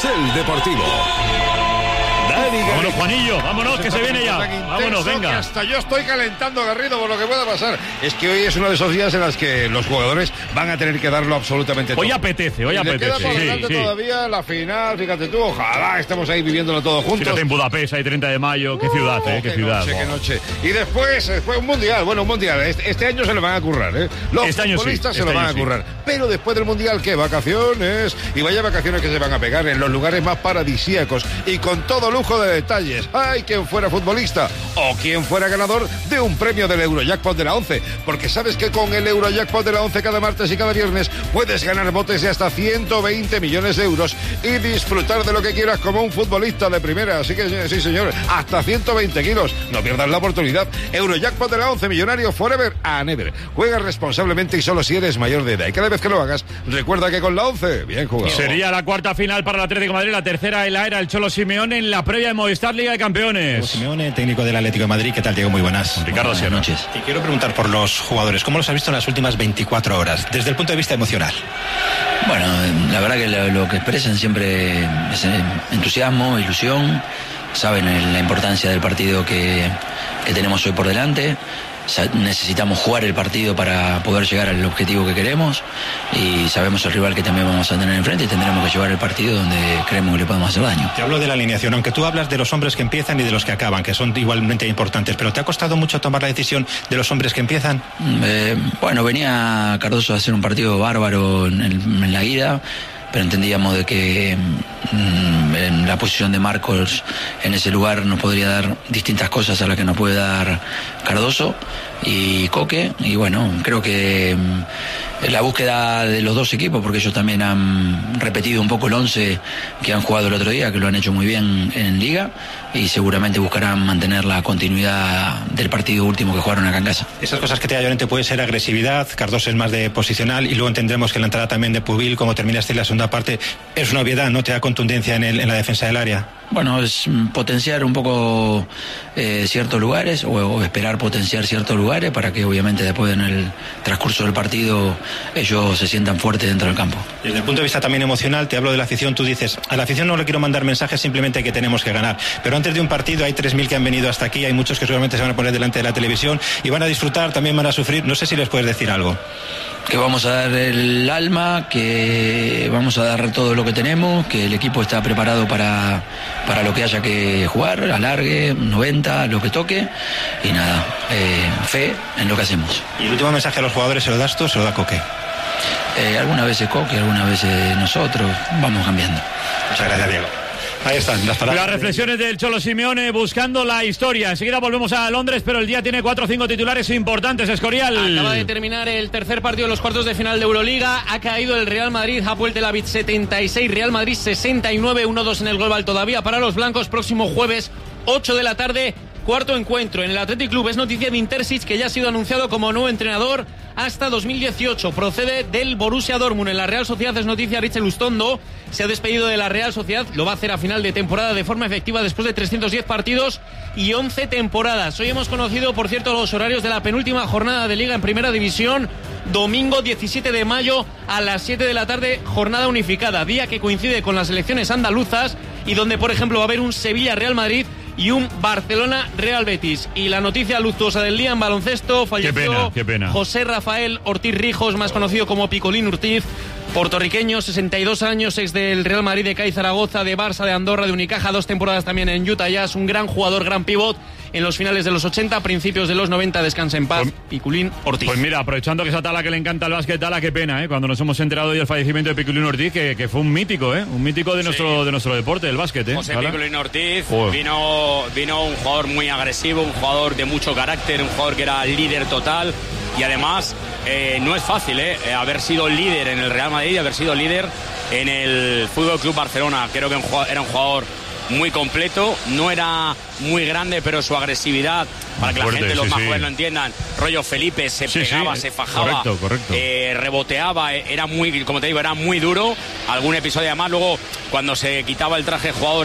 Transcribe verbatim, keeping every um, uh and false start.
Carrusel Deportivo. Vámonos, Juanillo, vámonos, que se viene ya. Vámonos, venga. Hasta yo estoy calentando, Garrido, por lo que pueda pasar. Es que hoy es uno de esos días en los que los jugadores van a tener que darlo absolutamente todo. Hoy apetece, hoy y apetece. Le queda por sí, delante sí. todavía la final, fíjate tú, ojalá estemos ahí viviéndolo todo juntos. Fíjate en Budapest, ahí treinta de mayo, qué ciudad, uh, eh, qué, qué ciudad. Noche, qué noche. Y después, después un mundial, bueno, un mundial. Este, este año se lo van a currar, ¿eh? Los este año futbolistas sí, se este lo van año a currar. Sí. Pero después del mundial, ¿qué? Vacaciones. Y vaya vacaciones que se van a pegar en los lugares más paradisíacos y con todo lujo de detalles. ¡Ay, quien fuera futbolista! O quien fuera ganador de un premio del Eurojackpot de la once. Porque sabes que con el Eurojackpot de la once cada martes y cada viernes puedes ganar botes de hasta ciento veinte millones de euros y disfrutar de lo que quieras como un futbolista de primera. Así que sí, señor, hasta ciento veinte kilos. No pierdas la oportunidad. Eurojackpot de la once, millonario forever and ever. Juega responsablemente y solo si eres mayor de edad. Y cada vez que lo hagas, recuerda que con la once, bien jugado. Sería la cuarta final para el Atlético de Madrid, la tercera en la era el Cholo Simeone en la previa de Movistar Liga de Campeones. Simeone, técnico del Atlético de Madrid. ¿Qué tal, Diego? Muy buenas. Ricardo, buenas noches. Y quiero preguntar por los jugadores. ¿Cómo los has visto en las últimas veinticuatro horas, desde el punto de vista emocional? Bueno, la verdad que lo, lo que expresan siempre es entusiasmo, ilusión. Saben la importancia del partido que, que tenemos hoy por delante. Necesitamos jugar el partido para poder llegar al objetivo que queremos y sabemos el rival que también vamos a tener enfrente y tendremos que llevar el partido donde creemos que le podemos hacer daño. Te hablo de la alineación, aunque tú hablas de los hombres que empiezan y de los que acaban, que son igualmente importantes, pero ¿te ha costado mucho tomar la decisión de los hombres que empiezan? Eh, bueno, venía Cardoso a hacer un partido bárbaro en, el, en la ida, pero entendíamos de que mmm, en la posición de Marcos en ese lugar nos podría dar distintas cosas a las que nos puede dar Cardoso y Coque, y bueno, creo que mmm, la búsqueda de los dos equipos, porque ellos también han repetido un poco el once que han jugado el otro día, que lo han hecho muy bien en Liga, y seguramente buscarán mantener la continuidad del partido último que jugaron acá en casa. Esas cosas que te da Llorente puede ser agresividad, Cardoso es más de posicional, y luego entendremos que la entrada también de Pubil, como terminaste en la segunda parte, es una obviedad, ¿no? Te da contundencia en, el, en la defensa del área. Bueno, es potenciar un poco eh, ciertos lugares o, o esperar potenciar ciertos lugares para que obviamente después en el transcurso del partido ellos se sientan fuertes dentro del campo. Desde el punto de vista también emocional, te hablo de la afición, tú dices, a la afición no le quiero mandar mensajes, simplemente que tenemos que ganar, pero antes de un partido hay tres mil que han venido hasta aquí, hay muchos que seguramente se van a poner delante de la televisión y van a disfrutar, también van a sufrir, no sé si les puedes decir algo. Que vamos a dar el alma, que vamos a dar todo lo que tenemos, que el equipo está preparado para, para lo que haya que jugar, alargue, noventa, lo que toque, y nada, eh, fe en lo que hacemos. Y el último mensaje a los jugadores, ¿se lo das tú o se lo da Coque? Eh, algunas veces Coque, algunas veces nosotros, vamos cambiando. Muchas gracias, Diego. Ahí están las palabras. Las reflexiones del Cholo Simeone buscando la historia. Enseguida volvemos a Londres, pero el día tiene cuatro o cinco titulares importantes. Escorial. Acaba de terminar el tercer partido de los cuartos de final de Euroliga. Ha caído el Real Madrid, Hapoel Tel Aviv setenta y seis, Real Madrid sesenta y nueve, uno dos en el global todavía para los blancos. Próximo jueves, ocho de la tarde. Cuarto encuentro en el Athletic Club. Es noticia de Intersic, que ya ha sido anunciado como nuevo entrenador hasta dos mil dieciocho. Procede del Borussia Dortmund. En la Real Sociedad es noticia Richel Ustondo. Se ha despedido de la Real Sociedad. Lo va a hacer a final de temporada de forma efectiva después de trescientos diez partidos y once temporadas. Hoy hemos conocido, por cierto, los horarios de la penúltima jornada de Liga en Primera División. Domingo diecisiete de mayo a las siete de la tarde, jornada unificada. Día que coincide con las elecciones andaluzas y donde, por ejemplo, va a haber un Sevilla-Real Madrid y un Barcelona-Real Betis. Y la noticia luctuosa del día en baloncesto: falleció qué pena, qué pena. José Rafael Ortiz Rijos, más conocido como Picolín Ortiz, puertorriqueño, sesenta y dos años, ex del Real Madrid, de C A I Zaragoza, de Barça, de Andorra, de Unicaja, dos temporadas también en Utah Jazz, un gran jugador, gran pívot en los finales de los ochenta, principios de los noventa, descansa en paz, pues, Piculín Ortiz. Pues mira, aprovechando que esa Tala que le encanta el básquet, Tala, qué pena, ¿eh? Cuando nos hemos enterado del fallecimiento de Piculín Ortiz, que, que fue un mítico, ¿eh? Un mítico de nuestro, sí. de nuestro deporte, del básquet, ¿eh? José ¿Tala? Piculín Ortiz, Joder. vino, vino un jugador muy agresivo, un jugador de mucho carácter, un jugador que era líder total. Y además, eh, no es fácil, ¿eh? haber sido líder en el Real Madrid y haber sido líder en el Fútbol Club Barcelona. Creo que era un jugador muy completo, no era muy grande, pero su agresividad, para que Fuerte, la gente, los sí, más sí. jóvenes lo entiendan, rollo Felipe, se sí, pegaba, sí. se fajaba, correcto, correcto. Eh, reboteaba, era muy, como te digo, era muy duro. Algún episodio además, luego cuando se quitaba el traje de jugador